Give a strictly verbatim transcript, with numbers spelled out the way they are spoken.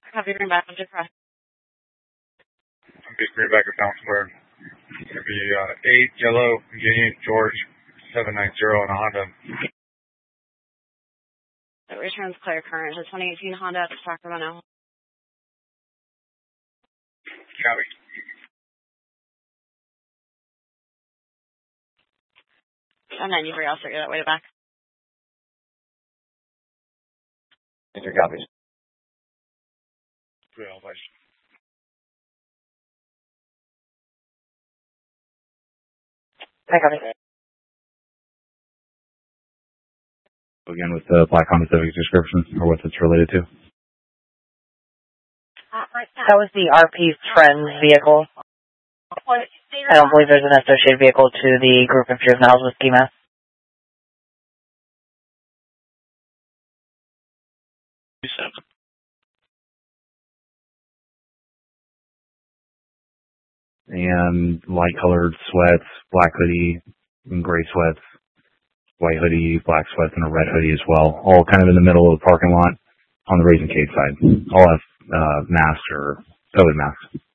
Copy, Greenback, I'm just crossing. Copy, Greenback, Town Square. It's going to be uh, eight yellow, Virginia, George, seven nine zero on a Honda. It returns clear current to twenty eighteen Honda at Sacramento. Copy. ten ninety-three, I'll figure that way back. Mister Copies. Well, like. Hi, copy. Again, with the Black Honda Civic description, or what it's related to. That was the R P Friends vehicle. I don't believe there's an associated vehicle to the group of juveniles with ski masks. And light-colored sweats, black hoodie, and gray sweats, white hoodie, black sweats, and a red hoodie as well. All kind of in the middle of the parking lot on the Raising Cape side. All have uh, masks or COVID masks.